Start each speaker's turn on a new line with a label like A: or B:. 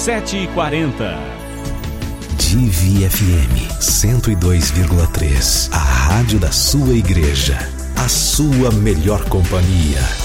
A: 7h40.
B: Divi FM 102,3. A rádio da sua igreja. A sua melhor companhia.